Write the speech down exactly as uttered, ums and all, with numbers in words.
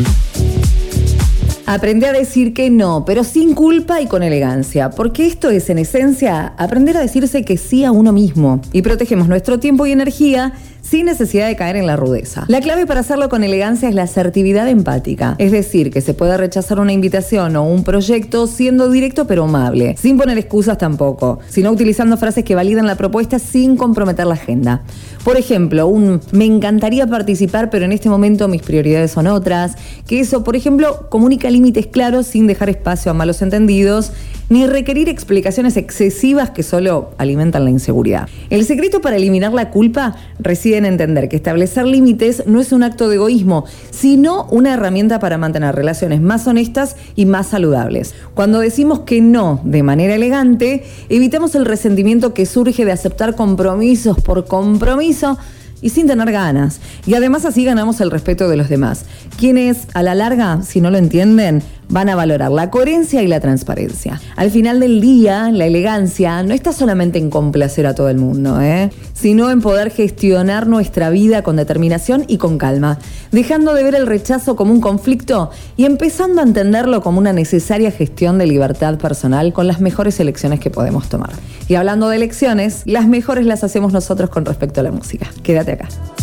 Aprende a decir que no, pero sin culpa y con elegancia, porque esto es, en esencia, aprender a decirse que sí a uno mismo. Y protegemos nuestro tiempo y energía sin necesidad de caer en la rudeza. La clave para hacerlo con elegancia es la asertividad empática, es decir, que se puede rechazar una invitación o un proyecto siendo directo pero amable, sin poner excusas tampoco, sino utilizando frases que validan la propuesta sin comprometer la agenda. Por ejemplo, un me encantaría participar, pero en este momento mis prioridades son otras, que eso, por ejemplo, comunica límites claros sin dejar espacio a malos entendidos, ni requerir explicaciones excesivas que solo alimentan la inseguridad. El secreto para eliminar la culpa reside en entender que establecer límites no es un acto de egoísmo, sino una herramienta para mantener relaciones más honestas y más saludables. Cuando decimos que no de manera elegante, evitamos el resentimiento que surge de aceptar compromisos por compromiso y sin tener ganas. Y además así ganamos el respeto de los demás, quienes a la larga, si no lo entienden, van a valorar la coherencia y la transparencia. Al final del día, la elegancia no está solamente en complacer a todo el mundo, ¿eh? sino en poder gestionar nuestra vida con determinación y con calma, dejando de ver el rechazo como un conflicto y empezando a entenderlo como una necesaria gestión de libertad personal con las mejores elecciones que podemos tomar. Y hablando de elecciones, las mejores las hacemos nosotros con respecto a la música. Quédate acá.